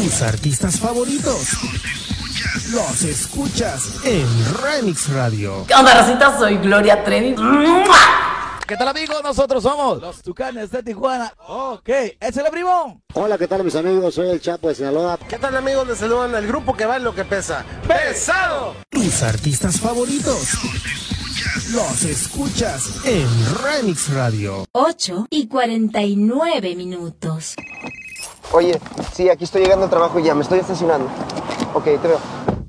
Tus artistas favoritos los escuchas en Remix Radio. ¿Qué onda, racita? Soy Gloria Trevi. ¿Qué tal, amigos? Nosotros somos los Tucanes de Tijuana. Ok, ¿es el primo? Hola, ¿qué tal, mis amigos? Soy el Chapo de Sinaloa. ¿Qué tal, amigos? Les saludan al grupo que vale lo que pesa. ¡Pesado! Tus artistas favoritos los escuchas en Remix Radio. 8:49. Oye, sí, aquí estoy llegando al trabajo y ya me estoy estacionando. Ok, te veo.